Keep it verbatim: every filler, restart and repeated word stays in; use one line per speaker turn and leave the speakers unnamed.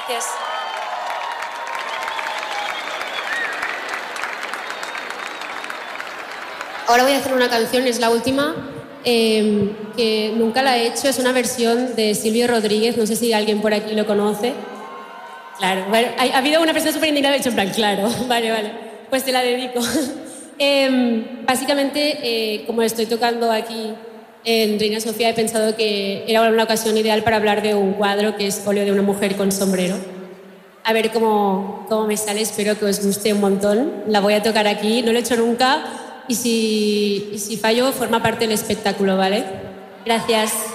Gracias.
Ahora voy a hacer una canción, es la última, eh, que nunca la he hecho, es una versión de Silvio Rodríguez, no sé si alguien por aquí lo conoce. Claro, bueno, ha, ha habido una persona súper indignada, he dicho en plan, claro, vale, vale, pues te la dedico. eh, básicamente, eh, como estoy tocando aquí en Reina Sofía, he pensado que era una ocasión ideal para hablar de un cuadro que es óleo de una mujer con sombrero. A ver cómo, cómo me sale, espero que os guste un montón. La voy a tocar aquí, no lo he hecho nunca y si, y si fallo forma parte del espectáculo, ¿vale? Gracias.